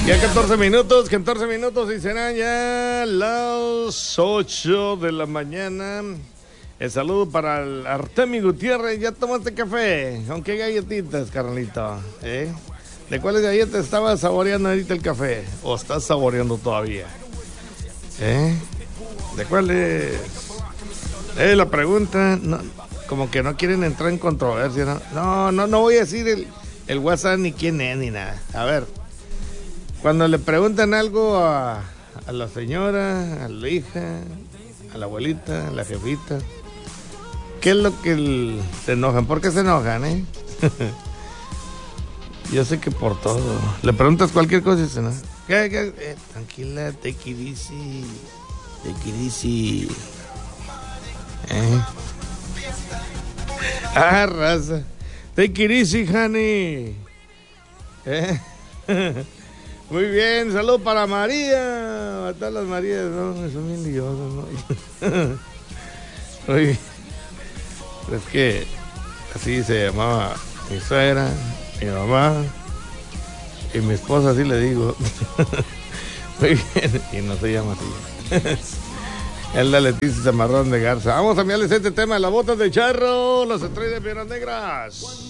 Ya 14 minutos y serán ya las 8 de la mañana. El saludo para el Artemio Gutiérrez. ¿Ya tomaste café? ¿Con qué galletitas, carnalito? ¿De cuáles galletas estabas saboreando ahorita el café? ¿O estás saboreando todavía? ¿De cuáles? La pregunta, no, como que no quieren entrar en controversia, ¿no? No voy a decir el WhatsApp ni quién es ni nada. A ver, cuando le preguntan algo a la señora, a la hija, a la abuelita, a la jefita, ¿qué es lo que se enojan? ¿Por qué se enojan, Yo sé que por todo. Le preguntas cualquier cosa y se enoja. Tranquila, take it easy. Take it easy. Raza. Take it easy, honey. Muy bien, saludos para María. A todas las Marías, no, son bien liosas, ¿no? Muy bien. Es que así se llamaba mi suegra, mi mamá y mi esposa, así le digo. Muy bien, y no se llama así. Es la Leticia Zamarrón de Garza. Vamos a enviarles este tema de las botas de charro, las estrellas de Piedras Negras.